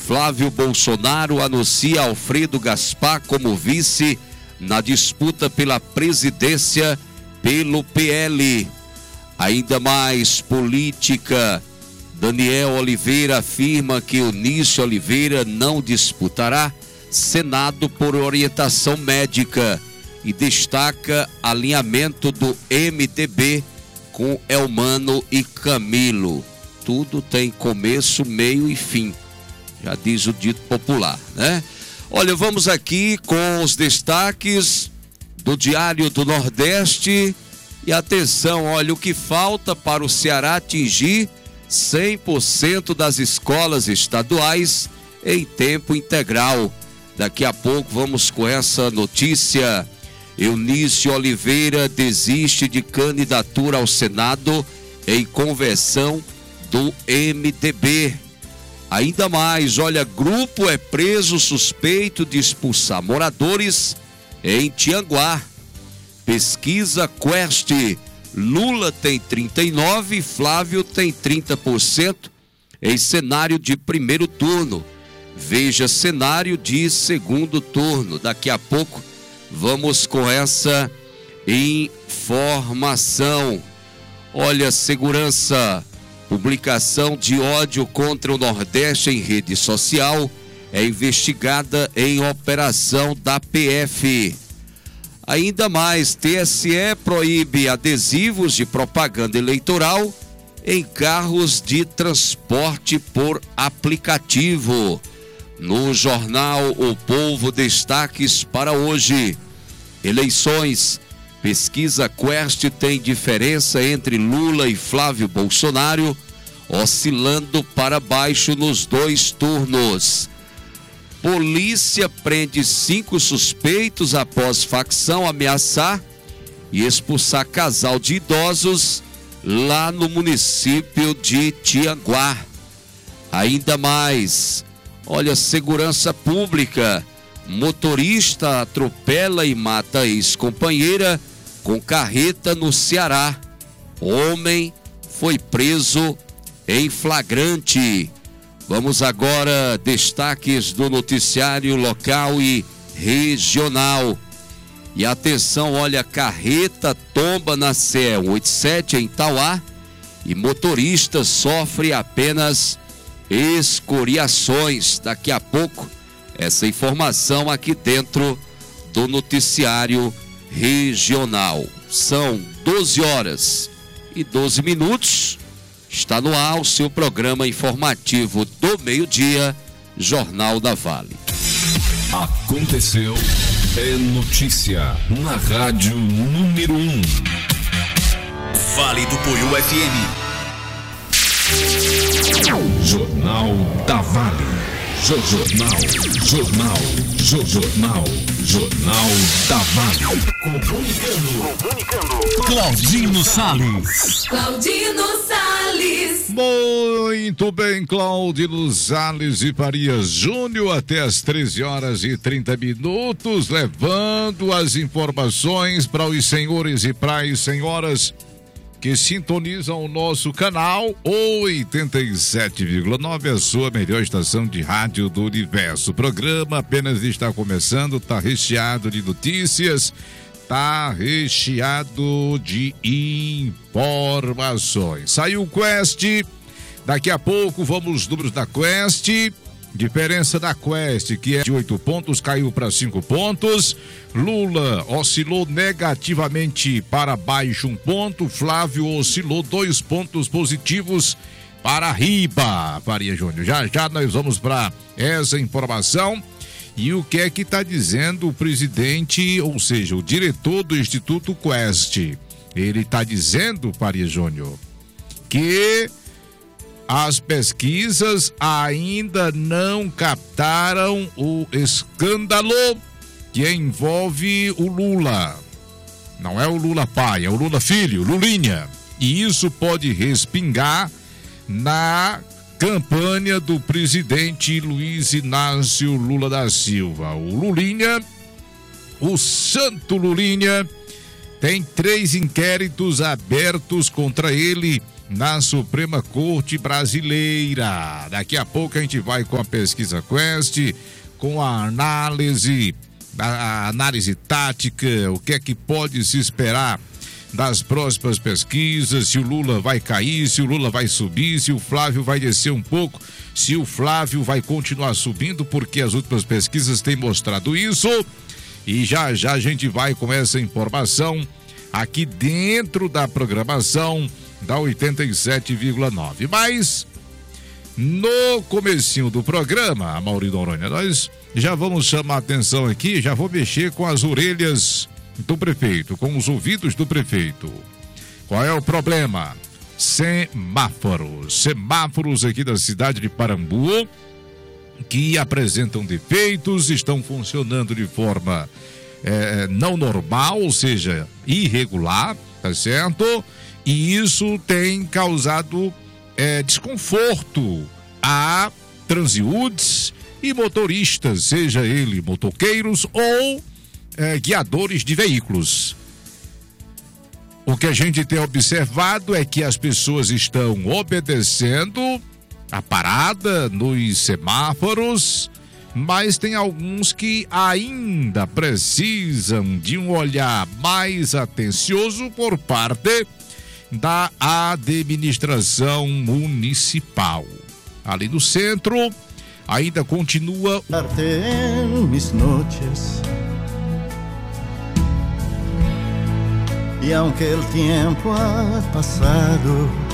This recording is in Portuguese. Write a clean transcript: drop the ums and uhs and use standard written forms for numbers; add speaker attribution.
Speaker 1: Flávio Bolsonaro anuncia Alfredo Gaspar como vice na disputa pela presidência pelo PL. Ainda mais política. Daniel Oliveira afirma que Eunício Oliveira não disputará Senado por orientação médica e destaca alinhamento do MDB com Elmano e Camilo. Tudo tem começo, meio e fim, já diz o dito popular, né? Olha, vamos aqui com os destaques do Diário do Nordeste e atenção, olha, o que falta para o Ceará atingir 100% das escolas estaduais em tempo integral. Daqui a pouco vamos com essa notícia. Eunício Oliveira desiste de candidatura ao Senado em conversão do MDB. Ainda mais, olha, grupo é preso suspeito de expulsar moradores em Tianguá. Pesquisa Quest, Lula tem 39%, Flávio tem 30% em cenário de primeiro turno. Veja cenário de segundo turno. Daqui a pouco vamos com essa informação. Olha, segurança, publicação de ódio contra o Nordeste em rede social é investigada em operação da PF. Ainda mais, TSE proíbe adesivos de propaganda eleitoral em carros de transporte por aplicativo. No jornal O Povo, destaques para hoje. Eleições. Pesquisa Quest tem diferença entre Lula e Flávio Bolsonaro, oscilando para baixo nos dois turnos. Polícia prende 5 suspeitos após facção ameaçar e expulsar casal de idosos lá no município de Tianguá. Ainda mais, olha, segurança pública. Motorista atropela e mata ex-companheira com carreta no Ceará. Homem foi preso em flagrante. Vamos agora, destaques do noticiário local e regional. E atenção, olha, carreta tomba na CE 187 em Tauá e motorista sofre apenas escoriações. Daqui a pouco, essa informação aqui dentro do noticiário regional. São 12h12. Está no ar o seu programa informativo do meio-dia, Jornal da Vale.
Speaker 2: Aconteceu, é notícia na Rádio número 1. Vale do Poiú FM. Jornal da Vale. Jornal da Vale. Comunicando. Claudino Salles.
Speaker 3: Muito bem, Claudino Salles e Farias Júnior, até às 13h30, levando as informações para os senhores e para as senhoras que sintonizam o nosso canal 87,9, a sua melhor estação de rádio do universo. O programa apenas está começando, está recheado de notícias, está recheado de informações. Saiu o Quest, daqui a pouco vamos aos números da Quest. Diferença da Quest, que é de 8 pontos, caiu para 5 pontos. Lula oscilou negativamente para baixo 1 ponto. Flávio oscilou 2 pontos positivos para riba. Faria Júnior, já nós vamos para essa informação. E o que é que está dizendo o presidente, ou seja, o diretor do Instituto Quest? Ele está dizendo, Faria Júnior, que as pesquisas ainda não captaram o escândalo que envolve o Lula. Não é o Lula pai, é o Lula filho, Lulinha. E isso pode respingar na campanha do presidente Luiz Inácio Lula da Silva. O Lulinha, o santo Lulinha, tem 3 inquéritos abertos contra ele na Suprema Corte Brasileira. Daqui a pouco a gente vai com a pesquisa Quest, com a análise tática, o que é que pode se esperar das próximas pesquisas, se o Lula vai cair, se o Lula vai subir, se o Flávio vai descer um pouco, se o Flávio vai continuar subindo, porque as últimas pesquisas têm mostrado isso. E já já a gente vai com essa informação aqui dentro da programação da 87,9. Mas no comecinho do programa, Amaury Noronha, nós já vamos chamar a atenção aqui, já vou mexer com as orelhas do prefeito, com os ouvidos do prefeito. Qual é o problema? Semáforos aqui da cidade de Parambu que apresentam defeitos, estão funcionando de forma não normal, ou seja, irregular, tá certo? E isso tem causado desconforto a transeúntes e motoristas, seja ele motoqueiros ou guiadores de veículos. O que a gente tem observado é que as pessoas estão obedecendo a parada nos semáforos, mas tem alguns que ainda precisam de um olhar mais atencioso por parte da administração municipal. Ali no centro, ainda continua...
Speaker 4: mis noches. Y aunque el tiempo ha pasado,